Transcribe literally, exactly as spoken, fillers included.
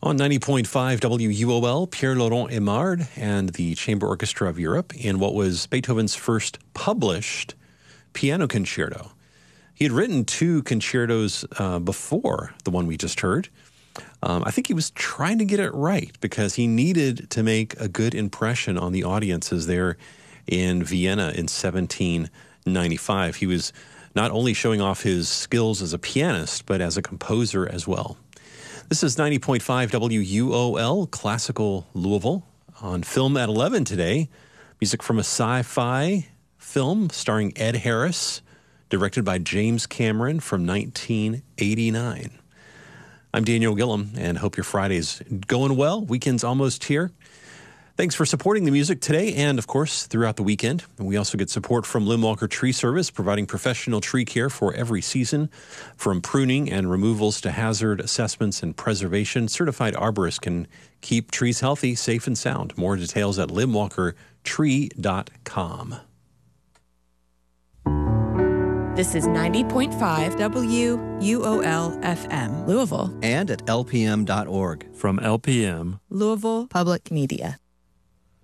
On ninety point five W U O L, Pierre-Laurent Aimard and the Chamber Orchestra of Europe in what was Beethoven's first published piano concerto. He had written two concertos uh, before the one we just heard. Um, I think he was trying to get it right because he needed to make a good impression on the audiences there in Vienna in seventeen ninety-five. He was not only showing off his skills as a pianist, but as a composer as well. This is ninety point five W U O L, Classical Louisville. On Film at eleven today, music from a sci-fi film starring Ed Harris, directed by James Cameron from nineteen eighty-nine. I'm Daniel Gillum, and hope your Friday's going well. Weekend's almost here. Thanks for supporting the music today and, of course, throughout the weekend. We also get support from Limwalker Tree Service, providing professional tree care for every season. From pruning and removals to hazard assessments and preservation, certified arborists can keep trees healthy, safe, and sound. More details at limwalker tree dot com. This is ninety point five W U O L F M, Louisville. And at L P M dot org. From L P M, Louisville Public Media.